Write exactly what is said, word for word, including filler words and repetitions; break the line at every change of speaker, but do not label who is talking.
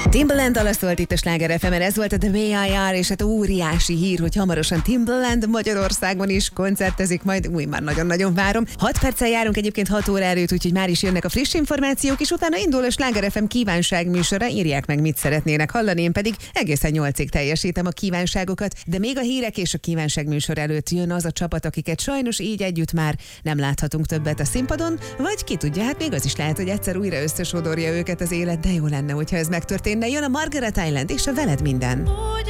Timbaland dala szólt itt a Sláger ef emen, ez volt a The Way I Are, és hát óriási hír, hogy hamarosan Timbaland Magyarországon is koncertezik, majd új, már nagyon-nagyon várom. hat perccel járunk egyébként hat óra előtt, úgyhogy már is jönnek a friss információk, és utána indul a Sláger ef em kívánság műsora, írják meg, mit szeretnének hallani, én pedig egészen nyolcig teljesítem a kívánságokat, de még a hírek és a kívánság műsor előtt jön az a csapat, akiket sajnos így együtt már nem láthatunk többet a színpadon, vagy ki tudja, hát még az is lehet, hogy egyszer újra összesodorja őket az élet, de jó lenne, hogyha ez megtörténne. Jön a Margaret Island és a Veled minden.